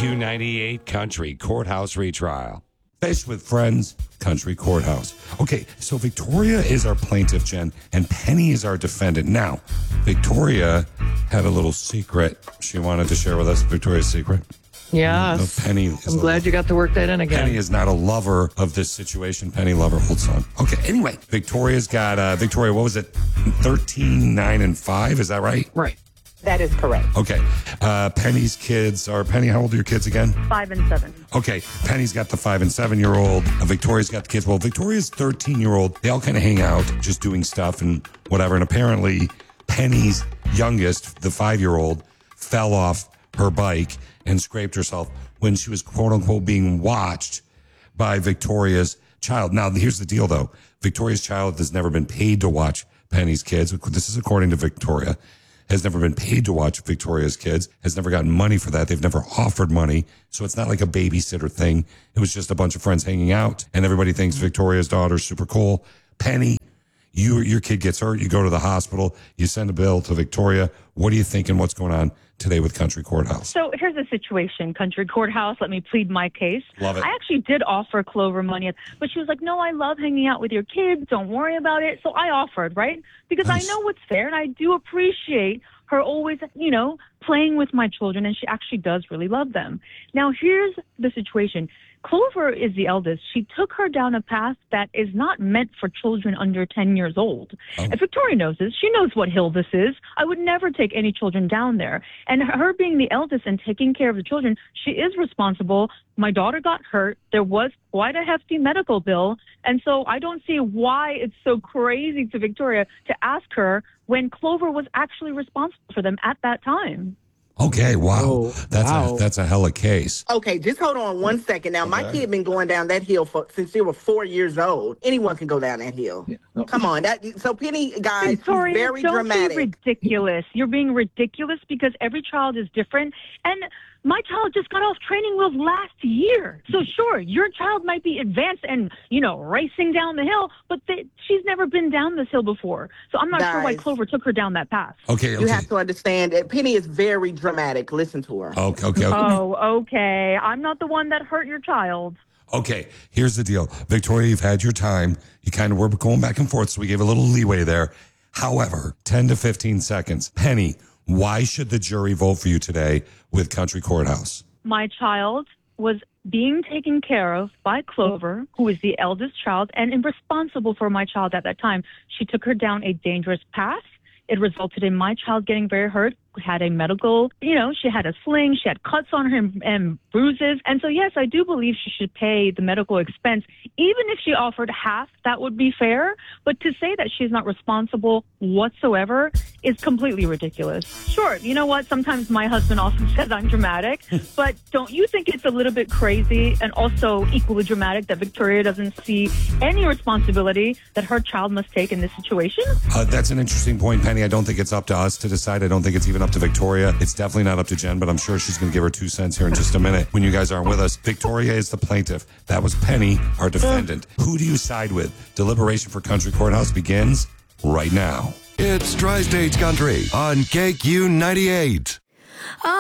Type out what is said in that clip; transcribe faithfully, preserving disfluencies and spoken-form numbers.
Q ninety-eight Country Courthouse retrial. Fish with Friends, Country Courthouse. Okay, so Victoria is our plaintiff, Jen, and Penny is our defendant. Now, Victoria had a little secret she wanted to share with us. Victoria's secret. Yes. No, Penny is I'm glad you got to work that in again. Penny is not a lover of this situation. Penny lover, old son. Okay, anyway, Victoria's got, uh, Victoria, what was it? thirteen, nine, and five, is that right? Right. That is correct. Okay. Uh, Penny's kids are, Penny, how old are your kids again? Five and seven. Okay. Penny's got the five and seven year old. Uh, Victoria's got the kids. Well, Victoria's thirteen year old. They all kind of hang out, just doing stuff and whatever. And apparently, Penny's youngest, the five year old, fell off her bike and scraped herself when she was quote unquote being watched by Victoria's child. Now, here's the deal though. Victoria's child has never been paid to watch Penny's kids. This is according to Victoria. Has never been paid to watch Victoria's kids, has never gotten money for that. They've never offered money. So it's not like a babysitter thing. It was just a bunch of friends hanging out and everybody thinks Victoria's daughter's super cool. Penny, you, your kid gets hurt. You go to the hospital. You send a bill to Victoria. What are you thinking? What's going on today with Country Courthouse? So here's the situation, Country Courthouse. Let me plead my case. Love it. I actually did offer Clover money, but she was like, no, I love hanging out with your kids. Don't worry about it. So I offered, right? Because Nice. I know what's fair, and I do appreciate her always, you know, playing with my children, and she actually does really love them. Now, here's the situation. Clover is the eldest. She took her down a path that is not meant for children under ten years old. Oh. And Victoria knows this. She knows what hill this is. I would never take any children down there. And her being the eldest and taking care of the children, she is responsible. My daughter got hurt. There was quite a hefty medical bill. And so I don't see why it's so crazy to Victoria to ask her when Clover was actually responsible for them at that time. Okay, wow. Oh, that's wow. a that's a hella case. Okay, just hold on one second. Now, my Okay. kid been going down that hill for, since they were four years old. Anyone can go down that hill. Yeah. No. Come on. That, so, Penny, guys, she's Victoria, very don't dramatic. be ridiculous. You're being ridiculous because every child is different. And my child just got off training wheels last year. So sure, your child might be advanced and, you know, racing down the hill, but they, she's never been down this hill before. So I'm not sure why Guys. Clover took her down that path. Okay, You okay. have to understand that Penny is very dramatic. Listen to her. Okay, okay, okay. Oh, okay. I'm not the one that hurt your child. Okay, here's the deal. Victoria, you've had your time. You kind of were going back and forth, so we gave a little leeway there. However, ten to fifteen seconds. Penny, why should the jury vote for you today with Country Courthouse? My child was being taken care of by Clover, who is the eldest child and responsible for my child at that time. She took her down a dangerous path. It resulted in my child getting very hurt, had a medical, you know, she had a sling, she had cuts on her and, and bruises. And so, yes, I do believe she should pay the medical expense. Even if she offered half, that would be fair. But to say that she's not responsible whatsoever is completely ridiculous. Sure, you know what? Sometimes my husband also says I'm dramatic. But don't you think it's a little bit crazy and also equally dramatic that Victoria doesn't see any responsibility that her child must take in this situation? Uh, that's an interesting point, Penny. I don't think it's up to us to decide. I don't think it's even up to Victoria. It's definitely not up to Jen, but I'm sure she's going to give her two cents here in just a minute when you guys aren't with us. Victoria is the plaintiff. That was Penny, our defendant. Who do you side with? Deliberation for Country Courthouse begins right now. It's Tri-State Country on K Q ninety-eight.